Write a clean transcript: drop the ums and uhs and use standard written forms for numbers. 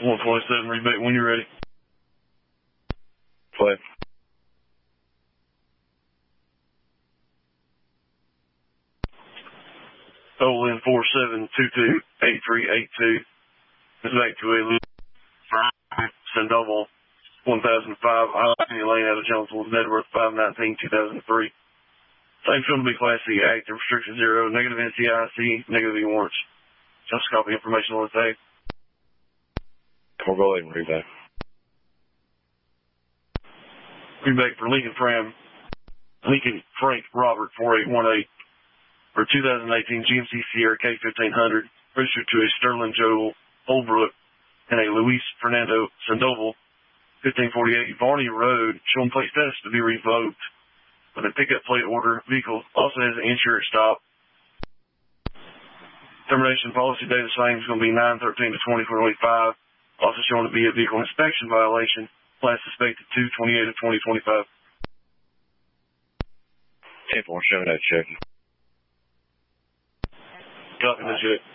127, rebate when you're ready. Play. OLN 47228382. This is back to a Sandoval 1005, Highland Lane out of Jonesville, Nedworth 519-2003. Same film to be Class C, active, restriction 0, negative NCIC, negative E warrants. Just copy information on the tag. We'll go ahead and read that. Feedback for Lincoln Frank Robert 4818 for 2018 GMC Sierra K1500, registered to a Sterling Joel Holbrook and a Luis Fernando Sandoval, 1548 Varney Road, showing plate status to be revoked. With a pickup plate order, vehicle also has an insurance stop. Termination policy date of same is going to be 9/13/2025. Also showing to be a vehicle inspection violation. Class suspected 2/28 of 2025. 10-4, showing that check. Copy the check.